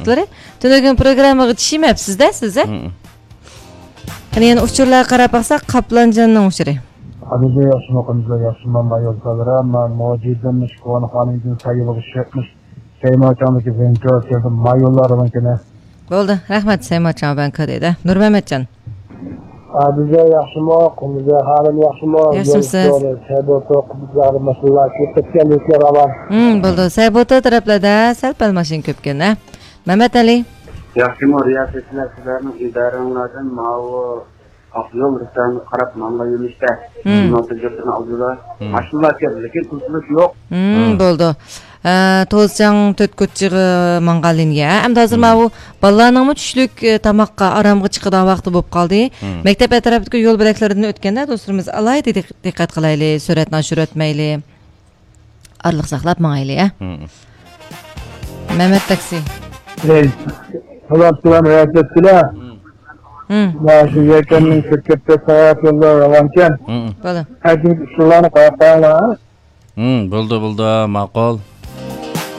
Tünögün programmaga tişimepsiz-de siz-e? Hani yani uçurlarga qarap baksak Kaplanjanның uçuru. Hadi yaşıma konuşuyor yaşımdan da yoldaları ama mucizemiş konu hanımın sayılı şekmiş. Seymaçandaki venture geldi mayollarının kene. Oldu. Rahmat Seymaçan ben kadede. Nur Mehmetcan. Hadi yaşıma konuşuyor hanım yaşıma. Yaşımsız. Seyboto kızları mesela ketkenlikler alan. Oldu. Seyboto taraflarda sel maşin köpken ha. Mehmet Ali. Yaşıma riyasetler sizlerin idarelerden mavi Afyon restoranı qarab manga yemişte. Notifikasyon aldılar. Aşılar geldi, lekin tuzluk yok. Boldu. Tozcan tötkөtчүгү mangalinga. Hem de hazır bu balalarning tushlik tamoqqa aramga chiqadigan vaqti bo'lib qoldi. Maktab atrofidagi yo'l bo'laklaridan o'tganda do'stlarimiz alayda diqqat qilaylik, suratni oshir o'tmaylik. Arliq saqlab mangaylik, Mehmet taksi. Ulan hareketçiler. Şu yekeninin şirkette sayat yolları alanken. Boldu. Herkes şularını koyapaylar. Buldu ma'qul.